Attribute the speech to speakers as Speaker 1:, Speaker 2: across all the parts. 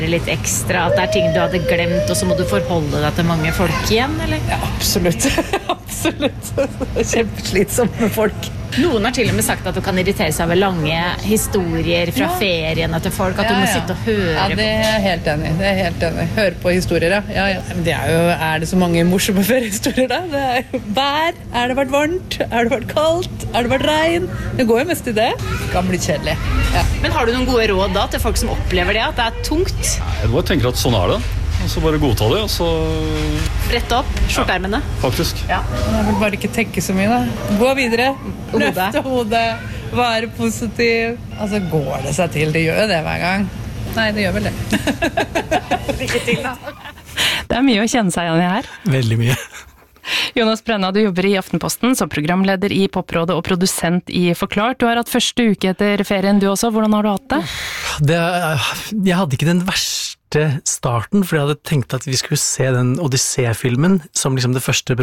Speaker 1: litt ekstra, at det ting du hadde glemt, og så må du forholde deg til mange folk igjen, eller?
Speaker 2: Ja, absolutt. Absolutt. Det kjempeslitsomt med folk.
Speaker 1: Noen har til og med sagt at du kan irritere seg over lange historier fra feriene til folk, at du må sitte og høre
Speaker 2: på. Ja, det er jeg helt enig. Høre på historier, ja. Men det er det så mange morsomme feriehistorier da? Det er jo vær, det vært varmt, det vært kaldt, det vært regn? Det går jo mest i det. Det kan bli kjedelig. Ja.
Speaker 1: Men har du noen gode råd da til folk som opplever det, at det er tungt?
Speaker 3: Jeg bare tenker at sånn det. Og så bare godta det, og så...
Speaker 1: Brette opp skjorteermene.
Speaker 3: Faktisk.
Speaker 2: Ja. Jeg vil bare ikke tenke så mye da. Gå videre. Løfte hodet. Være positiv. Altså går det seg til. Det gjør jo det hver gang. Nei, det gjør vel det.
Speaker 1: Lykke til da.
Speaker 4: Det mye å kjenne seg igjen i her.
Speaker 5: Veldig mye.
Speaker 4: Jonas Brenna, du jobber i Aftenposten som programleder i Poprådet og produsent i Forklart. Du har hatt første uke etter ferien du også. Hvordan har du hatt det?
Speaker 5: Jeg hadde ikke den verste starten, for jeg hadde tenkt at vi skulle se den Odyssey-filmen som liksom det første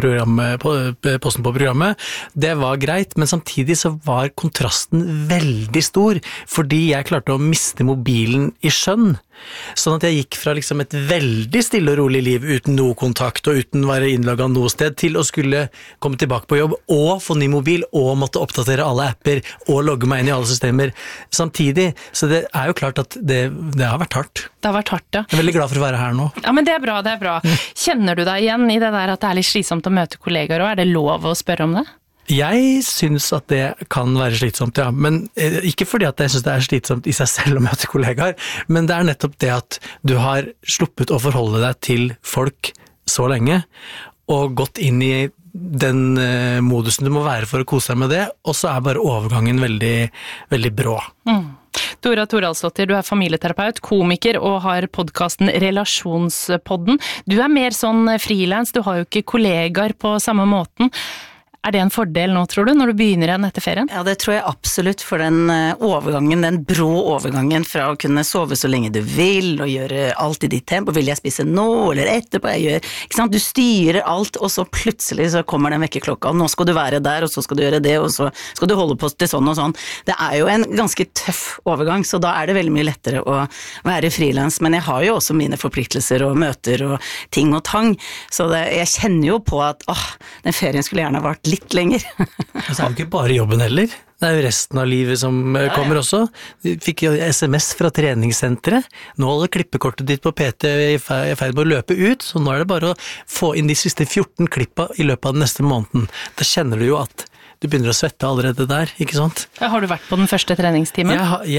Speaker 5: posten på programmet. Det var greit, men samtidig så var kontrasten veldig stor, fordi jeg klarte å miste mobilen i sjøen. Sånn at jeg gikk fra liksom et veldig stille og rolig liv uten noe kontakt og uten å være innlogget noe sted, til å skulle komme tilbake på jobb og få ny mobil og måtte oppdatere alle apper og logge meg inn i alle systemer samtidig. Så det jo klart at det har vært hardt.
Speaker 4: Det har vært hardt, ja.
Speaker 5: Jeg er veldig glad for å være her nå.
Speaker 4: Ja, men det er bra. Kjenner du deg igjen i det der at det litt slitsomt å møte kollegaer, og er det lov å spørre om det?
Speaker 5: Jeg synes at det kan være slitsomt, ja, men ikke fordi at jeg synes det slitsomt i seg selv å møte kollegaer, men det nettopp det at du har sluppet å forholde deg til folk så lenge, og gått inn i den modusen du må være for å kose deg med det, og så bare overgangen veldig, veldig brå.
Speaker 4: Dora Toralsdottir, du familieterapeut, komiker og har podcasten Relasjonspodden. Du mer sånn freelance, du har jo ikke kollegaer på samme måten. Det en fordel nå, tror du, når du begynner igjen etter ferien?
Speaker 6: Ja, det tror jeg absolutt, for den overgangen, den brå overgangen fra å kunne sove så lenge du vil, og gjøre alt i ditt tempo, vil jeg spise nå, eller etterpå, ikke sant? Du styrer alt, og så plutselig så kommer den vekkerklokka, og nå skal du være der, og så skal du gjøre det, og så skal du holde på til sånn og sånn. Det jo en ganske tøff overgang, så da det veldig mye lettere å være freelance, men jeg har jo også mine forpliktelser og møter og ting og tang, så jeg kjenner jo på at den ferien skulle gjerne vært litt lenger.
Speaker 5: Og så det jo ikke bare jobben heller. Det jo resten av livet som kommer også. Vi fikk jo SMS fra treningssenteret. Nå holder klippekortet ditt på PT i ferd med å løpe ut, så nå det bare å få inn de siste 14 klippa i løpet av den neste måneden. Da kjenner du jo at du begynner å svette allerede der, ikke sant?
Speaker 4: Har du vært på den første treningstimen?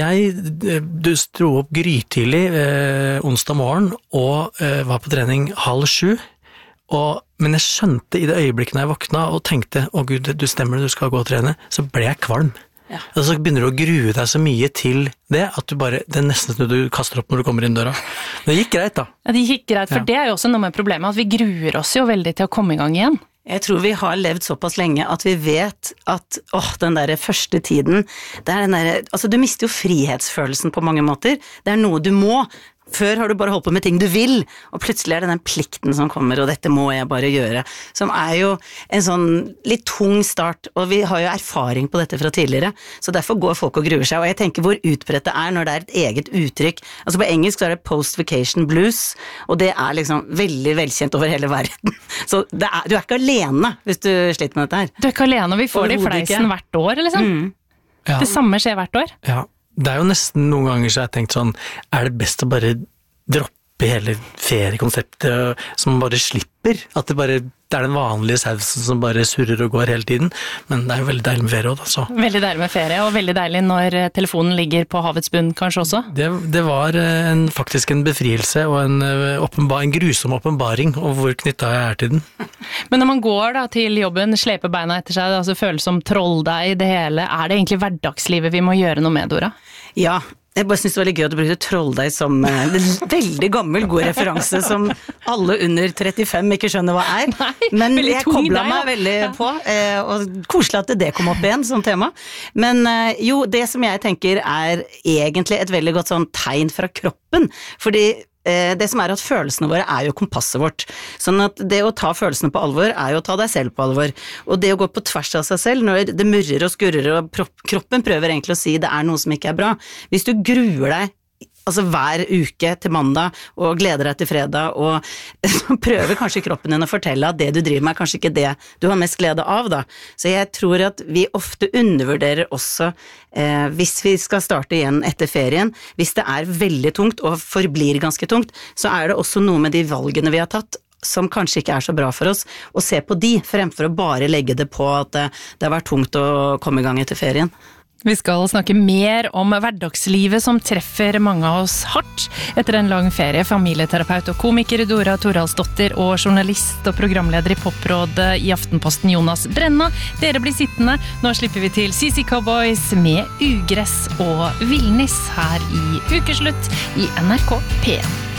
Speaker 5: Du sto opp grytidlig onsdag morgen og var på trening 6:30. Men jeg skjønte i det øyeblikket når jeg våkna og tenkte, Gud, du stemmer det, du skal gå og trene, så ble jeg kvalm. Ja. Og så begynner du å grue deg så mye til det, at det nesten som du kaster opp når du kommer inn døra. Men det gikk greit da.
Speaker 4: Ja, det gikk greit, for det jo også noe med problemet, at vi gruer oss jo veldig til å komme i gang igjen.
Speaker 6: Jeg tror vi har levd såpass lenge at vi vet at den der første tiden, den der, altså du mister jo frihetsfølelsen på mange måter. Det noe du må. Før har du bare holdt på med ting du vil, og plutselig det den plikten som kommer, og dette må jeg bare gjøre, som jo en sånn litt tung start, og vi har jo erfaring på dette fra tidligere, så derfor går folk og gruer seg, og jeg tenker hvor utbredt det når det et eget uttrykk. Altså på engelsk så det post-vacation blues, og det liksom veldig velkjent over hele verden. Så du ikke alene hvis du sliter med dette her.
Speaker 4: Du ikke alene, og vi får det i fleisen hvert år, liksom. Ja. Det samme skjer hvert år.
Speaker 5: Ja. Det jo nesten noen ganger så jeg tenkt sånn, det best å bare droppe hele feriekonseptet, som man bare slipper, at det den vanlige sausen som bare surrer og går hele tiden, men det jo veldig deilig med ferie også.
Speaker 4: Veldig deilig med ferie, og veldig deilig når telefonen ligger på havets bunn kanskje også.
Speaker 5: Det var faktisk en befrielse og en grusom åpenbaring, og hvor knyttet jeg til den.
Speaker 4: Men når man går da til jobben, sleper beina etter seg, altså føles som trolldeig det hele, det egentlig hverdagslivet vi må gjøre noe med, Dora?
Speaker 6: Ja, jeg bare synes det var litt gøy at du brukte trolldeig som en veldig gammel, god referanse som alle under 35 ikke skjønner hva
Speaker 4: Nei,
Speaker 6: men jeg koblet meg veldig på, og koselig at det kom opp igjen som tema. Men jo, det som jeg tenker egentlig et veldig godt sånn tegn fra kroppen, fordi det som at følelsene våre jo kompasset vårt, sånn at det å ta følelsene på alvor jo å ta deg selv på alvor, og det å gå på tvers av seg selv når det murrer og skurrer og kroppen prøver egentlig å si det noe som ikke bra. Hvis du gruer deg altså hver uke til mandag, og gleder deg til fredag, og så prøver kanskje kroppen din å fortelle at det du driver med er kanskje ikke det du har mest glede av da. Så jeg tror at vi ofte undervurderer også, hvis vi skal starte igjen etter ferien, hvis det er veldig tungt og forblir ganske tungt, så er det også noe med de valgene vi har tatt, som kanskje ikke er så bra for oss, og se på de, fremfor å bare legge det på at det har vært tungt å komme i gang etter ferien.
Speaker 4: Vi skal snakke mer om hverdagslivet som treffer mange av oss hardt etter en lang ferie. Familieterapeut og komiker Dora Thoralsdottir og journalist og programleder i Poprådet i Aftenposten Jonas Brenna. Dere blir sittende. Nå slipper vi til CC Cowboys med Ugress og Villnis her i Ukeslutt i NRK P1.